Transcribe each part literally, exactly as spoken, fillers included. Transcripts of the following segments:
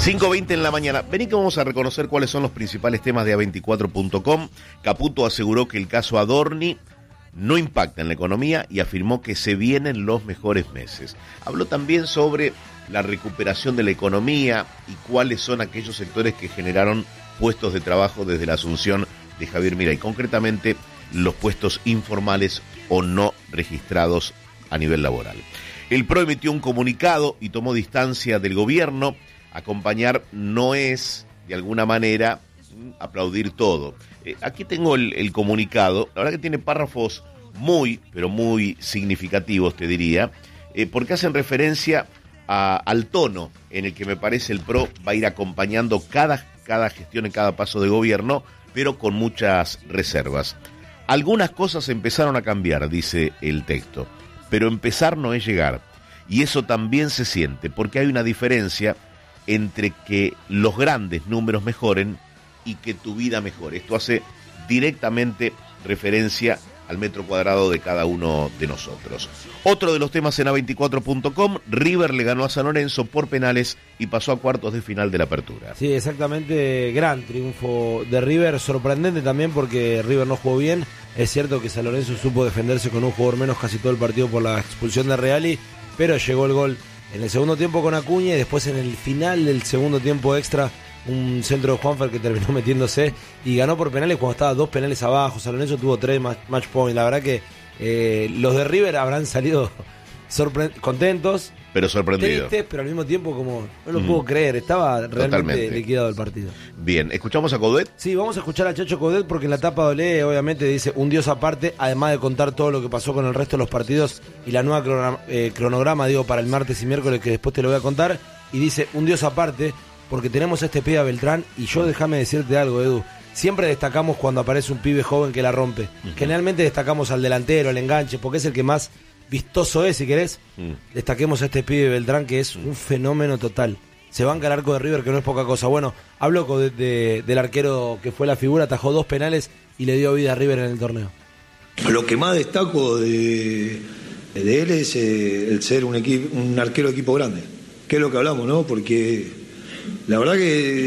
cinco veinte en la mañana. Vení que vamos a reconocer cuáles son los principales temas de A veinticuatro punto com. Caputo aseguró que el caso Adorni no impacta en la economía y afirmó que se vienen los mejores meses. Habló también sobre la recuperación de la economía y cuáles son aquellos sectores que generaron puestos de trabajo desde la asunción de Javier Milei, concretamente los puestos informales o no registrados a nivel laboral. El P R O emitió un comunicado y tomó distancia del gobierno. Acompañar no es, de alguna manera, aplaudir todo. Eh, aquí tengo el, el comunicado, la verdad que tiene párrafos muy, pero muy significativos, te diría, eh, porque hacen referencia a, al tono en el que me parece el P R O va a ir acompañando cada, cada gestión en cada paso de gobierno, pero con muchas reservas. Algunas cosas empezaron a cambiar, dice el texto, pero empezar no es llegar. Y eso también se siente, porque hay una diferencia entre que los grandes números mejoren y que tu vida mejore. Esto hace directamente referencia al metro cuadrado de cada uno de nosotros. Otro de los temas en A veinticuatro punto com, River le ganó a San Lorenzo por penales y pasó a cuartos de final de la apertura. Sí, exactamente, gran triunfo de River, sorprendente también porque River no jugó bien. Es cierto que San Lorenzo supo defenderse con un jugador menos casi todo el partido por la expulsión de Reali, pero llegó el gol en el segundo tiempo con Acuña y después en el final del segundo tiempo extra un centro de Juanfer que terminó metiéndose y ganó por penales cuando estaba dos penales abajo. San Lorenzo tuvo tres match points. La verdad que eh, los de River habrán salido sorpre- contentos, pero sorprendidos, tristes, pero al mismo tiempo como no lo mm. puedo creer, estaba realmente Totalmente. liquidado el partido. Bien, ¿escuchamos a Coudet? Sí, vamos a escuchar a Chacho Coudet porque en la tapa de Olé obviamente dice un dios aparte, además de contar todo lo que pasó con el resto de los partidos y la nueva cronograma, eh, cronograma digo, para el martes y miércoles, que después te lo voy a contar, y dice un dios aparte porque tenemos a este pibe a Beltrán, y yo déjame decirte algo, Edu, siempre destacamos cuando aparece un pibe joven que la rompe. Uh-huh. Generalmente destacamos al delantero, al enganche, porque es el que más vistoso es, si querés. Uh-huh. Destaquemos a este pibe Beltrán, que es uh-huh. un fenómeno total. Se banca el arco de River, que no es poca cosa. Bueno, hablo de, de, del arquero que fue la figura, atajó dos penales y le dio vida a River en el torneo. Lo que más destaco de, de él es eh, el ser un, equipo, un arquero de equipo grande, que es lo que hablamos, ¿no? Porque la verdad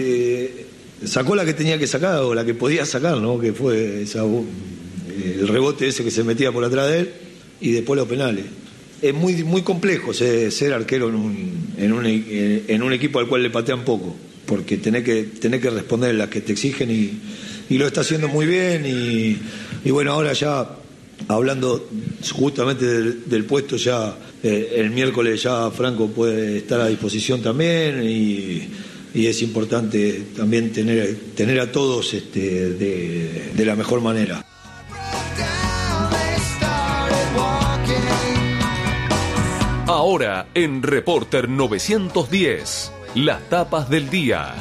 que sacó la que tenía que sacar o la que podía sacar, ¿no? Que fue esa, el rebote ese que se metía por atrás de él y después los penales. Es muy muy complejo ser, ser arquero en un, en, un, en un equipo al cual le patean poco, porque tenés que, tenés que responder las que te exigen y, y lo está haciendo muy bien. Y, y bueno, ahora ya hablando justamente del, del puesto, ya eh, el miércoles ya Franco puede estar a disposición también y, y es importante también tener, tener a todos este, de, de la mejor manera. Ahora en Reporter novecientos diez, las tapas del día.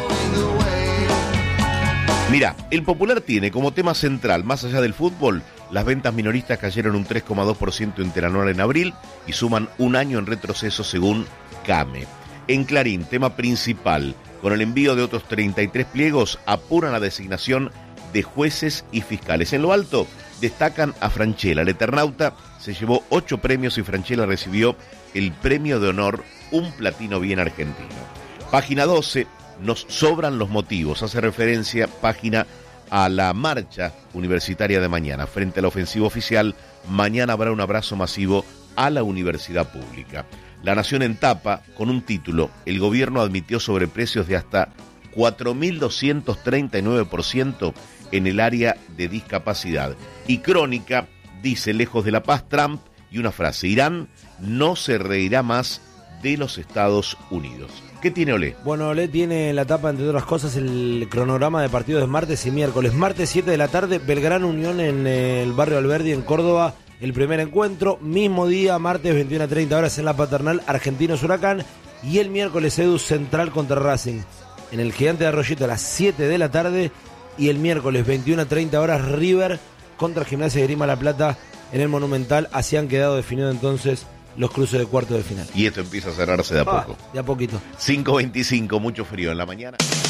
Mira, el Popular tiene como tema central, más allá del fútbol, las ventas minoristas cayeron un tres coma dos por ciento interanual en abril y suman un año en retroceso según CAME. En Clarín, tema principal, con el envío de otros treinta y tres pliegos, apuran la designación de jueces y fiscales. En lo alto, destacan a Franchella. El Eternauta se llevó ocho premios y Franchella recibió el premio de honor, un platino bien argentino. Página doce, nos sobran los motivos. Hace referencia, página, a la marcha universitaria de mañana. Frente a la ofensiva oficial, mañana habrá un abrazo masivo a la universidad pública. La Nación en tapa, con un título, el gobierno admitió sobreprecios de hasta cuatro mil doscientos treinta y nueve por ciento en el área de discapacidad. Y Crónica dice, lejos de la paz, Trump, y una frase, Irán no se reirá más de los Estados Unidos. ¿Qué tiene Olé? Bueno, Olé tiene en la tapa, entre otras cosas, el cronograma de partidos de martes y miércoles. Martes siete de la tarde, Belgrano Unión en el barrio Alberdi, en Córdoba, el primer encuentro. Mismo día, martes veintiuna a treinta horas en la Paternal, Argentinos Huracán. Y el miércoles, Edu, Central contra Racing en el Gigante de Arroyito a las siete de la tarde. Y el miércoles veintiuna a treinta horas, River contra Gimnasia de Grima La Plata en el Monumental. Así han quedado definidos entonces los cruces de cuarto de final. Y esto empieza a cerrarse de a ah, poco. De a poquito. cinco veinticinco, mucho frío en la mañana.